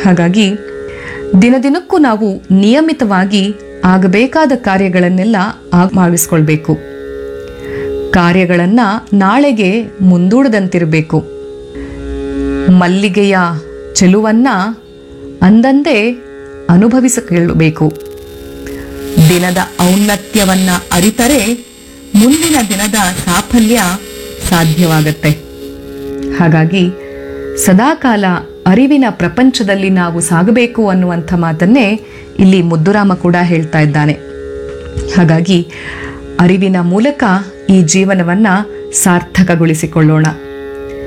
ಹಾಗಾಗಿ ದಿನದಿನಕ್ಕೂ ನಾವು ನಿಯಮಿತವಾಗಿ ಆಗಬೇಕಾದ ಕಾರ್ಯಗಳನ್ನೆಲ್ಲ ಮಾಡಿಸ್ಕೊಳ್ಬೇಕು. ಕಾರ್ಯಗಳನ್ನು ನಾಳೆಗೆ ಮುಂದೂಡದಂತಿರಬೇಕು. ಮಲ್ಲಿಗೆಯ ಚೆಲುವನ್ನು ಅಂದಂದೇ ಅನುಭವಿಸಿಕೊಳ್ಳಬೇಕು. ದಿನದ ಔನ್ನತ್ಯವನ್ನು ಅರಿತರೆ ಮುಂದಿನ ದಿನದ ಸಾಫಲ್ಯ ಸಾಧ್ಯವಾಗತ್ತೆ. ಹಾಗಾಗಿ ಸದಾಕಾಲ ಅರಿವಿನ ಪ್ರಪಂಚದಲ್ಲಿ ನಾವು ಸಾಗಬೇಕು ಅನ್ನುವಂಥ ಮಾತನ್ನೇ ಇಲ್ಲಿ ಮುದ್ದುರಾಮ ಕೂಡ ಹೇಳ್ತಾ ಇದ್ದಾನೆ. ಹಾಗಾಗಿ ಅರಿವಿನ ಮೂಲಕ ಈ ಜೀವನವನ್ನು ಸಾರ್ಥಕಗೊಳಿಸಿಕೊಳ್ಳೋಣ.